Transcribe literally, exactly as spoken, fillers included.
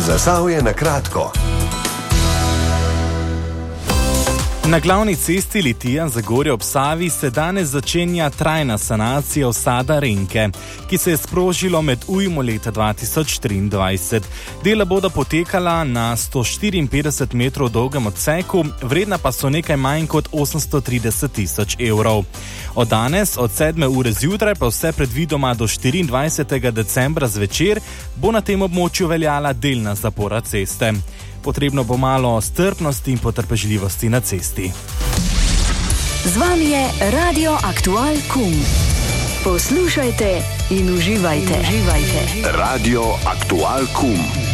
Zasavje na kratko. Na glavni cesti Litija-Zagorje ob Savi se danes začenja trajna sanacija osada Renke, ki se je sprožilo med ujmo leta dva tisoč triindvajset. Dela bodo potekala na sto štiriinpetdeset metrov dolgem odseku, vredna pa so nekaj manj kot osemsto trideset tisoč evrov. Od danes, od sedme ure zjutraj, pa vse predvidoma do štiriindvajsetega decembra zvečer, bo na tem območju veljala delna zapora ceste. Potrebno bo malo strpnosti in potrpežljivosti na cesti. Z vami je Radio Aktual Kum. Poslušajte in uživajte. In uživajte. Radio Aktual Kum.